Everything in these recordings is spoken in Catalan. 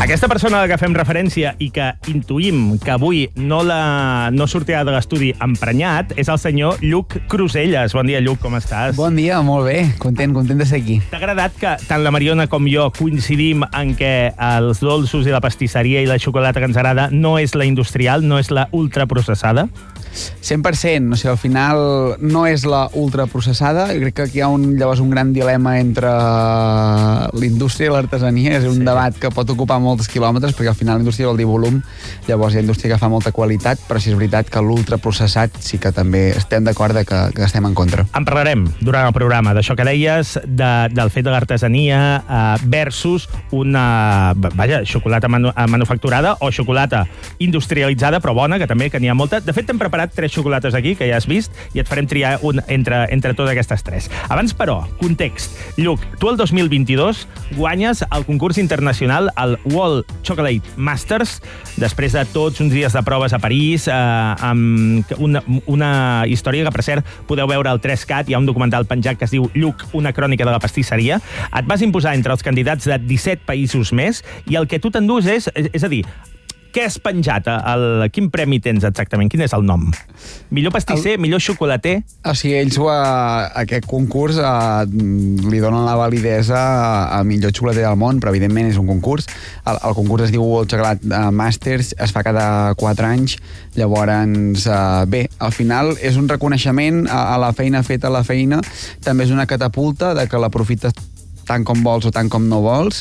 Aquesta persona a la que fem referència i que intuïm que avui no sortirà de l'estudi emprenyat és el senyor Lluc Cruselles. Bon dia, Lluc, com estàs? Bon dia, molt bé. Content de ser aquí. T'ha agradat que tant la Mariona com jo coincidim en que els dolços i la pastisseria i la xocolata que ens agrada no és la industrial, no és la ultraprocessada? 100%. O sigui, al final no és la ultraprocessada. Jo crec que aquí hi ha llavors un gran dilema entre l'indústria i l'artesania. És un debat que pot ocupar molts quilòmetres, perquè al final la indústria vol dir volum. Llavors hi ha indústria que fa molta qualitat, però sí és veritat que l'ultraprocessat sí que també estem d'acord que estem en contra. En parlarem durant el programa d'això que deies, del fet de l'artesania versus una xocolata manufacturada o xocolata industrialitzada, però bona, que també que n'hi ha molta. De fet, t'hem preparat 3 xocolates aquí, que ja has vist, i et farem triar entre totes aquestes 3. Abans, però, context. Lluc, tu el 2022 guanyes el concurs internacional, el World Chocolate Masters, després de tots uns dies de proves a París, amb una història que, per cert, podeu veure al 3CAT, hi ha un documental penjat que es diu Lluc, una crònica de la pastisseria. Et vas imposar entre els candidats de 17 països més, i el que tu t'endús és a dir, què has penjat? Quin premi tens exactament? Quin és el nom? Millor pastisser, millor xocolater? O sigui, ells aquest concurs li donen la validesa a millor xocolater del món, però evidentment és un concurs. El concurs es diu World Chocolate Masters, es fa cada 4 anys. Llavors, bé, al final és un reconeixement a la feina feta a la feina. També és una catapulta de que l'aprofites tant com vols o tant com no vols,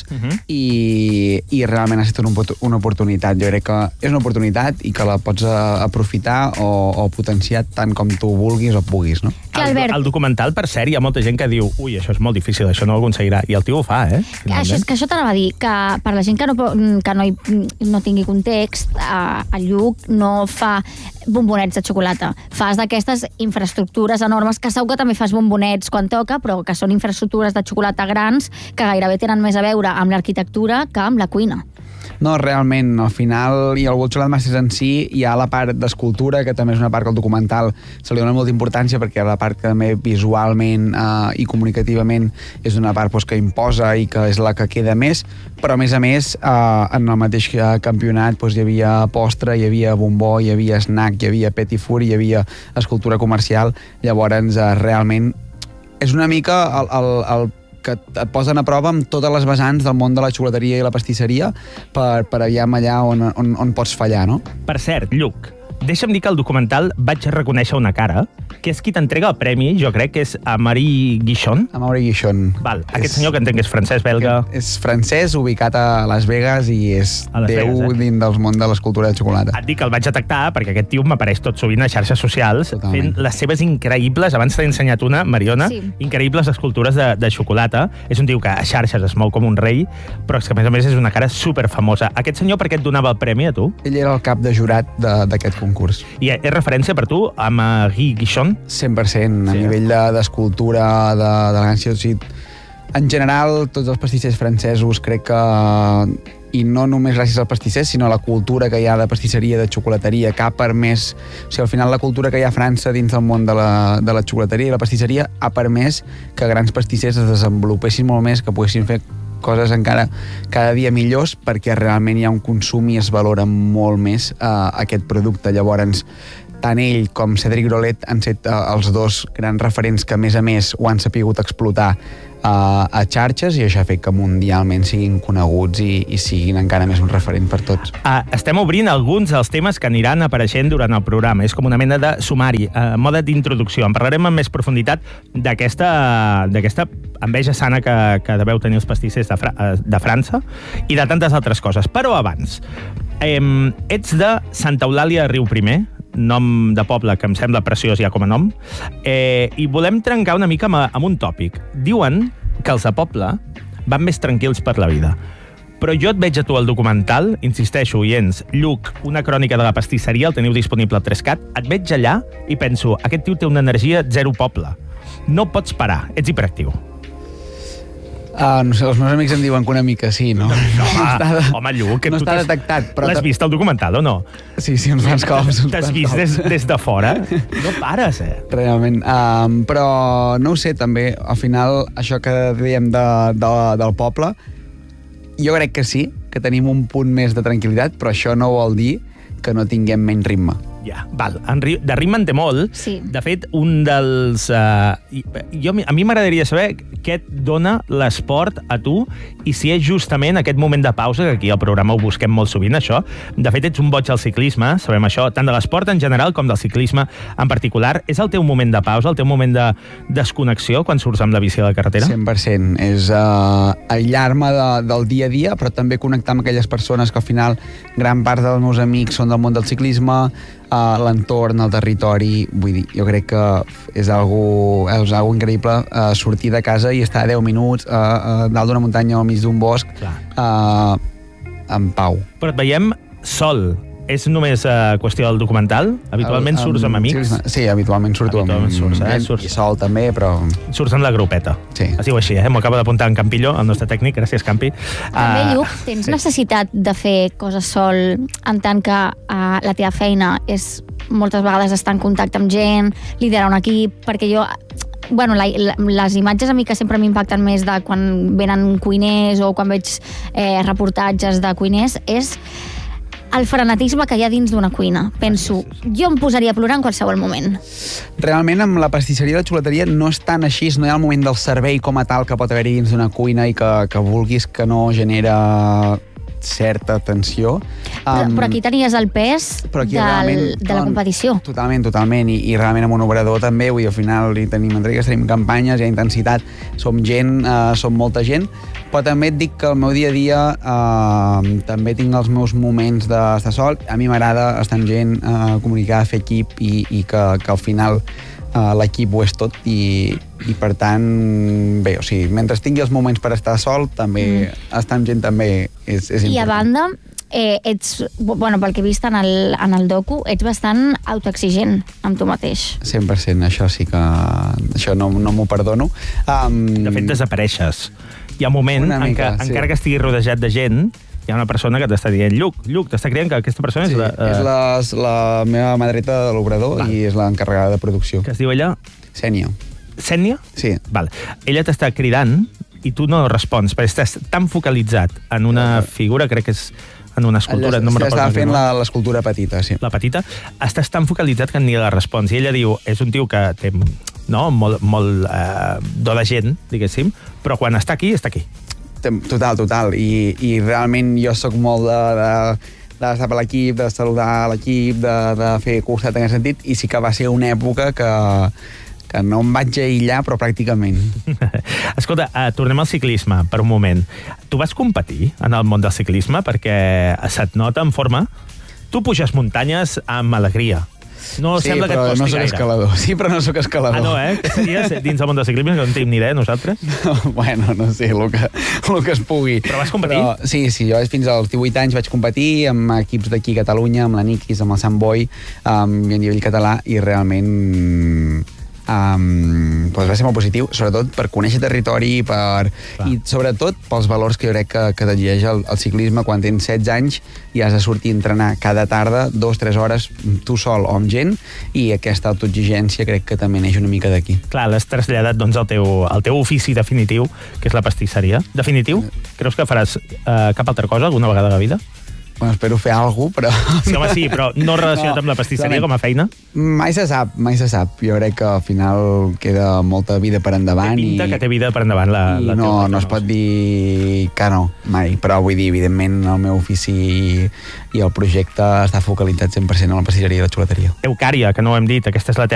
i realment ha estat una oportunitat. Jo crec que és una oportunitat i que la pots aprofitar o potenciar tant com tu vulguis o puguis, no? El documental, per cert, hi ha molta gent que diu ui, això és molt difícil, això no ho aconseguirà, i el tio ho fa, Això t'anava a dir, que per la gent que no tingui context, el Lluc no fa bombonets de xocolata. Fas d'aquestes infraestructures enormes, que segur que també fas bombonets quan toca, però que són infraestructures de xocolata grans que gairebé tenen més a veure amb l'arquitectura que amb la cuina. No, realment, al final, i el World Chocolate Masters en si, hi ha la part d'escultura, que també és una part que el documental se li dona molta importància, perquè la part que també visualment i comunicativament és una part que imposa i que és la que queda més, però a més, en el mateix campionat hi havia postre, hi havia bombó, hi havia snack, hi havia petit four, hi havia escultura comercial. Llavors, realment, és una mica el que et posen a prova amb totes les vessants del món de la xocolateria i la pastisseria per aviam allà on pots fallar, no? Per cert, Lluc, deixa'm dir que al documental vaig reconèixer una cara, que és qui t'entrega el premi, jo crec que és a Marie Guichon. A Marie Guichon. Val, aquest senyor que entenc que és francès, belga. És francès, ubicat a Las Vegas, i és Déu dins del món de l'escultura de xocolata. Et dic que el vaig detectar perquè aquest tio m'apareix tot sovint a xarxes socials fent les seves increïbles, abans t'he ensenyat una, Mariona, increïbles escultures de xocolata. És un tio que a xarxes es mou com un rei, però és que a més és una cara superfamosa. Aquest senyor per què et donava el premi a tu? Ell era el cap de jurat d'aquest concurs. I és referència per tu a Marie Guichon? 100%, a nivell d'escultura, d'elegància. O sigui, en general, tots els pastissers francesos crec que, i no només gràcies als pastissers, sinó a la cultura que hi ha de pastisseria, de xocolateria, que ha permès... O sigui, al final la cultura que hi ha a França dins del món de la xocolateria i la pastisseria ha permès que grans pastissers es desenvolupessin molt més, que poguessin fer coses encara cada dia millors, perquè realment hi ha un consum i es valora molt més aquest producte. Llavors, tant ell com Cédric Grolet han estat els dos grans referents que, a més, ho han sapigut explotar a xarxes, i això ha fet que mundialment siguin coneguts i siguin encara més un referent per tots. Estem obrint alguns dels temes que aniran apareixent durant el programa. És com una mena de sumari, mode d'introducció. En parlarem amb més profunditat d'aquesta enveja sana que deveu tenir els pastissers de França i de tantes altres coses. Però abans, ets de Santa Eulàlia de Riuprimer, nom de poble que em sembla preciós ja com a nom, i volem trencar una mica amb un tòpic. Diuen que els de poble van més tranquils per la vida. Però jo et veig a tu al documental, insisteixo, oients, Lluc, una crònica de la pastisseria, el teniu disponible al 3CAT, et veig allà i penso, aquest tio té una energia zero poble. No pots parar, ets hiperactiu. No sé, els meus amics em diuen que una mica sí, no? Home, Lluc... No està detectat, però... L'has vist, el documental, o no? Sí, uns quants cops. T'has vist des de fora? No pares, Realment. Però, no ho sé, també, al final, això que dèiem del poble, jo crec que sí, que tenim un punt més de tranquil·litat, però això no vol dir que no tinguem menys ritme. Ja, val. De ritme en té molt. Sí. De fet, un dels... a mi m'agradaria saber què et dona l'esport a tu i si és justament aquest moment de pausa, que aquí al programa ho busquem molt sovint, això. De fet, ets un boig al ciclisme, sabem això, tant de l'esport en general com del ciclisme en particular. És el teu moment de pausa, el teu moment de desconnexió quan surts amb la bici a la carretera? 100%. És aïllar-me del dia a dia, però també connectar amb aquelles persones que al final gran part dels meus amics són del món del ciclisme, l'entorn, el territori, vull dir, jo crec que és algo increïble sortir de casa i estar 10 minuts dalt d'una muntanya o al mig d'un bosc en pau. Però et veiem sol. És només qüestió del documental? Habitualment surts amb amics? Sí, habitualment surto amb surts. I sol també, però... Surts amb la grupeta. Sí. Es diu així, m'ho acaba d'apuntar en Campillo, el nostre tècnic. Gràcies, Campi. També, Lluc, tens necessitat de fer coses sol en tant que la teva feina és moltes vegades estar en contacte amb gent, liderar un equip, perquè jo... Bueno, les imatges a mi que sempre m'impacten més de quan venen cuiners o quan veig reportatges de cuiners és el frenetisme que hi ha dins d'una cuina. Penso, jo em posaria a plorar en qualsevol moment. Realment, amb la pastisseria i la xocolateria no és tan així, no hi ha el moment del servei com a tal que pot haver-hi dins d'una cuina i que vulguis que no genera certa tensió. Però aquí tenies el pes de la competició. Totalment, i realment amb un obrador també, vull dir, al final hi tenim entregues, tenim campanyes, hi ha intensitat, som gent, som molta gent, però també et dic que el meu dia a dia també tinc els meus moments d'estar sol. A mi m'agrada estar amb gent, comunicar, fer equip i que al final l'equip ho és tot i per tant, bé, o sigui, mentre tingui els moments per estar sol, també estar amb gent també és important. I a banda, bueno, pel que he vist en el docu, ets bastant autoexigent amb tu mateix. 100%, això sí que... Això no m'ho perdono. De fet, desapareixes. Hi ha un moment en què, encara que estiguis rodejat de gent, hi ha una persona que t'està dient Lluc, t'està creient que aquesta persona és és la meva mà dreta de l'obrador i és l'encarregada de producció. Que es diu ella? Sènia. Sènia? Sí. Val. Ella t'està cridant i tu no respons, perquè estàs tan focalitzat en una figura, crec que és en una escultura. Estava fent l'escultura petita, sí. La petita. Estàs tan focalitzat que ni la respons. I ella diu, és un tio que té molt do de gent, diguéssim, però quan està aquí, està aquí. Total. I realment jo sóc molt d'estar per l'equip, de saludar l'equip, de fer costat en aquest sentit, i sí que va ser una època que no em vaig aïllar, però pràcticament. Escolta, tornem al ciclisme per un moment. Tu vas competir en el món del ciclisme perquè se't nota en forma? Tu puges muntanyes amb alegria. No sembla que et costi gaire. Escalador. Sí, però no sóc escalador. Que series dins del món del ciclisme, que no en tenim ni idea, nosaltres? Bueno, no sé, el que es pugui. Però vas competir? Sí, jo fins als 18 anys vaig competir amb equips d'aquí a Catalunya, amb la Nikis, amb el Sant Boi, i a nivell català, i realment doncs va ser molt positiu, sobretot per conèixer territori i sobretot pels valors que jo crec que t'exigeix el ciclisme. Quan tens 16 anys i has de sortir a entrenar cada tarda 2-3 hores tu sol o amb gent, i aquesta autoexigència crec que també neix una mica d'aquí. Clar, l'has traslladat doncs al teu ofici definitiu, que és la pastisseria. Definitiu? Creus que faràs cap altra cosa alguna vegada a la vida? Bueno, espero fer alguna cosa, però... Sí, home, sí, però no relacionat amb la pastisseria com a feina? Mai se sap. Jo crec que al final queda molta vida per endavant. Té pinta que té vida per endavant la no es pot dir que no, mai. Però vull dir, evidentment, el meu ofici i el projecte està focalitzat 100% en la pastisseria i la xocolateria. Eucària, que no ho hem dit, aquesta és la teva